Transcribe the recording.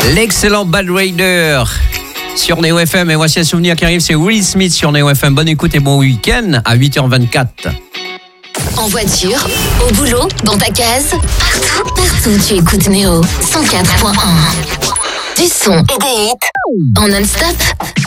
L'excellent Bad Raider sur Neo FM. Et voici un souvenir qui arrive, c'est Will Smith sur Neo FM. Bonne écoute et bon week-end à 8h24. En voiture, au boulot, dans ta case, partout tu écoutes Neo 104.1. Du son et des hits en non-stop.